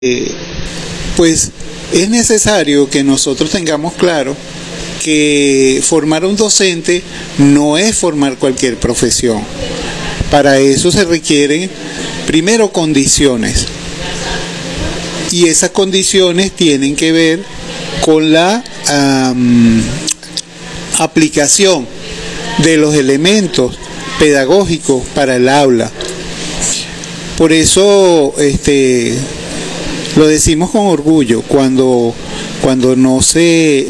pues es necesario que nosotros tengamos claro que formar un docente no es formar cualquier profesión. Para eso se requieren primero condiciones, y esas condiciones tienen que ver con la aplicación de los elementos pedagógicos para el aula. Por eso lo decimos con orgullo cuando no se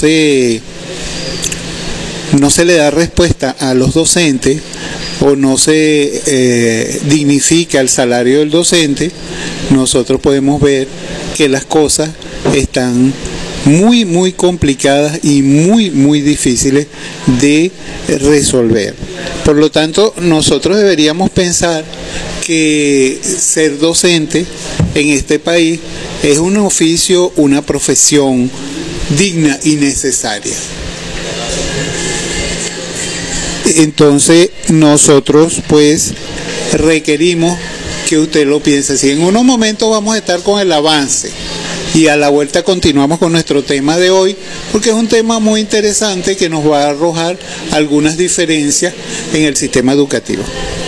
le da respuesta a los docentes o no se dignifica el salario del docente. Nosotros podemos ver que las cosas están muy complicadas y muy difíciles de resolver. Por lo tanto, nosotros deberíamos pensar que ser docente en este país es un oficio, una profesión digna y necesaria. Entonces nosotros pues requerimos que usted lo piense así. En unos momentos vamos a estar con el avance y a la vuelta continuamos con nuestro tema de hoy, porque es un tema muy interesante que nos va a arrojar algunas diferencias en el sistema educativo.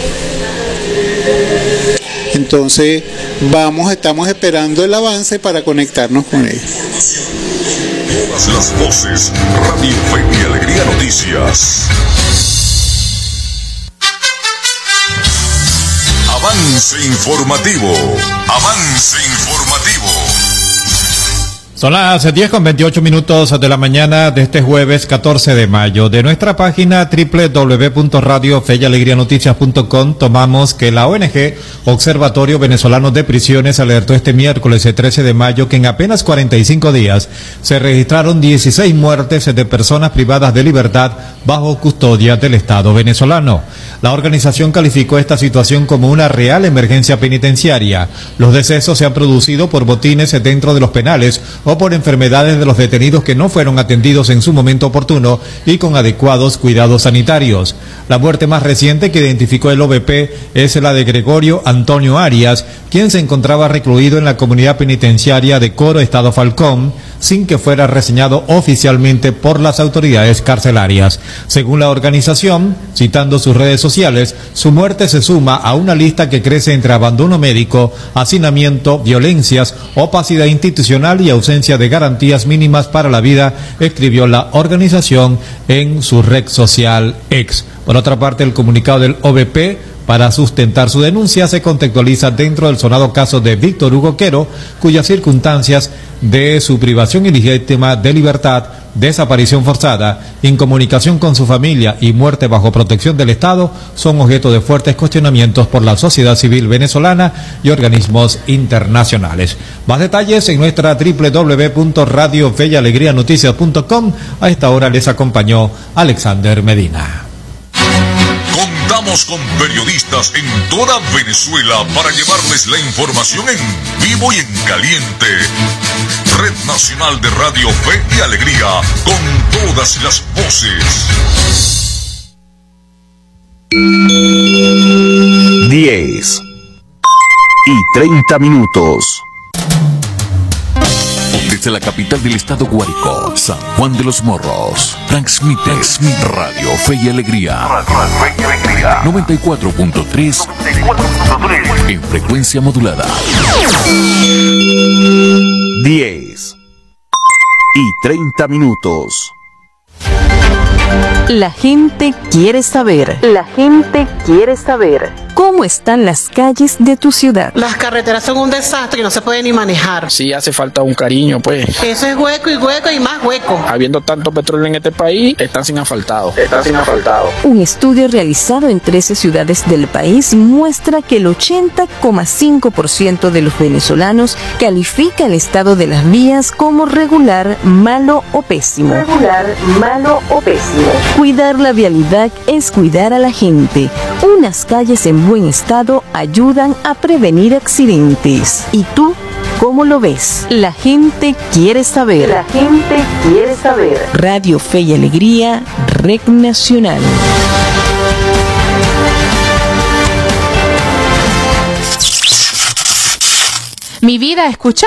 Entonces estamos esperando el avance para conectarnos con él. Todas las voces, Radio Fe y Alegría Noticias. Avance informativo. Avance informativo. Son las 10:28 de la mañana de este jueves 14 de mayo. De nuestra página www.radiofeyalegrianoticias.com tomamos que la ONG Observatorio Venezolano de Prisiones alertó este miércoles 13 de mayo que en apenas 45 días se registraron 16 muertes de personas privadas de libertad bajo custodia del Estado venezolano. La organización calificó esta situación como una real emergencia penitenciaria. Los decesos se han producido por botines dentro de los penales o por enfermedades de los detenidos que no fueron atendidos en su momento oportuno y con adecuados cuidados sanitarios. La muerte más reciente que identificó el OVP es la de Gregorio Antonio Arias, quien se encontraba recluido en la comunidad penitenciaria de Coro, Estado Falcón, sin que fuera reseñado oficialmente por las autoridades carcelarias. Según la organización, citando sus redes sociales, su muerte se suma a una lista que crece entre abandono médico, hacinamiento, violencias, opacidad institucional y ausencia de garantías mínimas para la vida, escribió la organización en su red social X. Por otra parte, el comunicado del OVP, para sustentar su denuncia, se contextualiza dentro del sonado caso de Víctor Hugo Quero, cuyas circunstancias de su privación ilegítima de libertad, desaparición forzada, incomunicación con su familia y muerte bajo protección del Estado son objeto de fuertes cuestionamientos por la sociedad civil venezolana y organismos internacionales. Más detalles en nuestra www.radiofeyalegrianoticias.com. A esta hora les acompañó Alexander Medina. Contamos con periodistas en toda Venezuela para llevarles la información en vivo y en caliente. Red Nacional de Radio Fe y Alegría, con todas las voces. 10:30. Desde la capital del estado Guárico, San Juan de los Morros, transmite Radio Fe y Alegría 94.3 en frecuencia modulada. 10:30. La gente quiere saber. La gente quiere saber. ¿Cómo están las calles de tu ciudad? Las carreteras son un desastre y no se puede ni manejar. Sí, hace falta un cariño, pues. Eso es hueco y más hueco. Habiendo tanto petróleo en este país, están sin asfaltado. Un estudio realizado en 13 ciudades del país muestra que el 80,5% de los venezolanos califica el estado de las vías como regular, malo o pésimo. Cuidar la vialidad es cuidar a la gente. Unas calles en buen estado ayudan a prevenir accidentes. ¿Y tú cómo lo ves? La gente quiere saber. La gente quiere saber. Radio Fe y Alegría, Red Nacional. Mi vida, escucha.